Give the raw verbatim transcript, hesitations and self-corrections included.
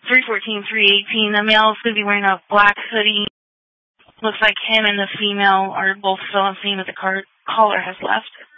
three fourteen, three eighteen. The male is going to be wearing a black hoodie. Looks like him and the female are both still on scene, but the car caller has left.